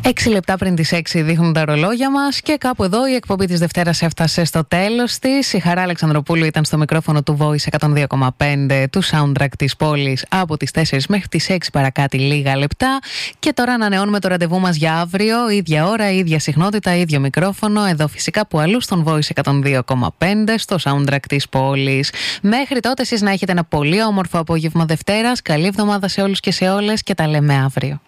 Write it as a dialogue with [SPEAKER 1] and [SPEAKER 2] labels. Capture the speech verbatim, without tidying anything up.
[SPEAKER 1] Έξι λεπτά πριν τις έξι δείχνουν τα ρολόγια μας και κάπου εδώ η εκπομπή της Δευτέρας έφτασε στο τέλος της. Η Χαρά Αλεξανδροπούλου ήταν στο μικρόφωνο του Voice εκατόν δύο κόμμα πέντε, του soundtrack της πόλης, από τις τέσσερις μέχρι τις έξι παρακάτω λίγα λεπτά. Και τώρα ανανεώνουμε το ραντεβού μας για αύριο, ίδια ώρα, ίδια συχνότητα, ίδιο μικρόφωνο, εδώ φυσικά που αλλού στον Voice εκατόν δύο κόμμα πέντε, στο soundtrack της πόλης. Μέχρι τότε εσείς να έχετε ένα πολύ όμορφο απόγευμα Δευτέρας. Καλή εβδομάδα σε όλους και σε όλες και τα λέμε αύριο.